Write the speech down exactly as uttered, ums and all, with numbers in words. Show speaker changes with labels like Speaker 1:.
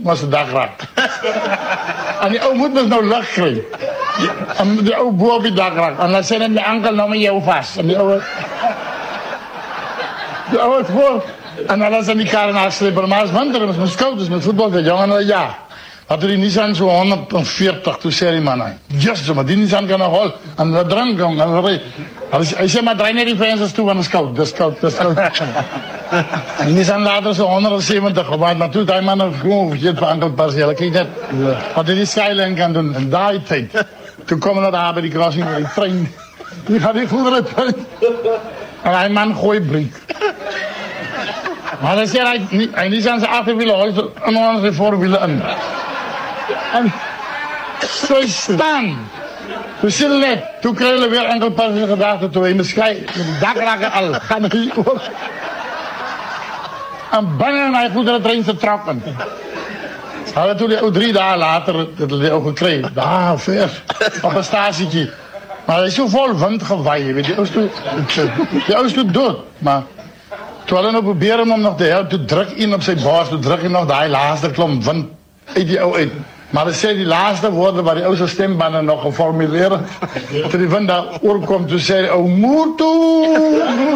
Speaker 1: was de dakrak. En die ou moet mos nou lig kry. En die ou bo op die dakrak. En dan sê net my ankel nou met jou vas. En die ou Die ou het voor. En dan is in die kar naar slepen. Maar als winter, met mijn scouters, met voetbal, dat jongen, ja. Had die Nissan zo honderdveertig, toen zei die man, just maar die Nissan kan nog wel. En dat drank, jongen. Hij zei, maar draai net die fans toe aan de scout. De scout, de scout. En Nissan later zo honderdzeventig gemaakt, maar toen hij man nog gewoon verkeerd voor Ankel Parcel. Kijk net, wat hij die skyline kan doen in die tijd. Toen komen we daar bij die crossing, met die trein. Die gaat die goed eruit. En hij man gooit briek. Maar dan zei hij, hij niet aan zijn achterwielen, en aan zijn voorwielen in. En zo staan. Toen zit het net. Toen kregen we weer enkel pas in de gedachte toe. In de schij, met de dakraken al. Gaan hier op. En bang hij goed dat erin te trappen. Hadden toen die, drie dagen later dat hij ook gekregen. Daar, ver. Op een statietje. Maar hij is zo vol wind gewaaien. Weet je, die ouders doet dood. Maar toen hadden we proberen om hem nog te helpen. Toen druk in op zijn baas. Toen druk in nog die laatste klomp wind uit die oude uit. Maar dan zei die laatste woorden waar die oude stembanden nog geformuleerd. Toen die wind daar oorkomt, toen zei hij, oh moe toe.